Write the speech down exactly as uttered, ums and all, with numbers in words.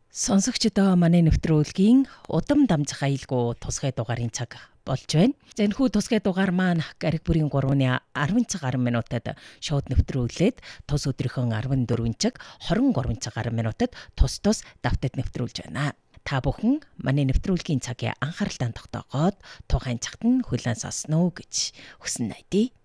Сонсогчдоо манай нэвтрүүлгийн удам дамжих аюулгүй тусгай дугаарын цаг болж байна. За энэхүү тусгай дугаар маань гариг бүрийн гурвны арван цаг гаруй минутад шууд нэвтрүүлээд тус өдрийнхөө арван дөрвөн цаг хорин гурван цаг гаруй минутад тус тус давтад нэвтрүүлж байна. Та бүхэн манай нэвтрүүлгийн цагийн анхааралтай тогтоогоод тухайн цагт нь хүлээн сонсноо гэж хүсэн найдаа.